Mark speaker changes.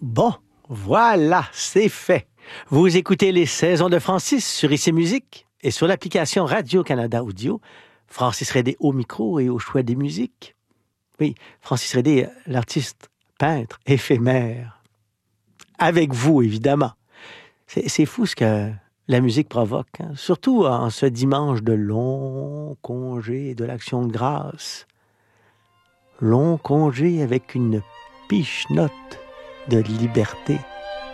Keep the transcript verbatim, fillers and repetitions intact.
Speaker 1: Bon, voilà, c'est fait. Vous écoutez les saisons de Francis sur I C Musique et sur l'application Radio-Canada Audio. Francis Redé au micro et au choix des musiques. Oui, Francis Redé, l'artiste peintre éphémère. Avec vous, évidemment. C'est, c'est fou ce que la musique provoque, hein? Surtout en ce dimanche de long congé de l'Action de grâce. Long congé avec une piche-note de liberté.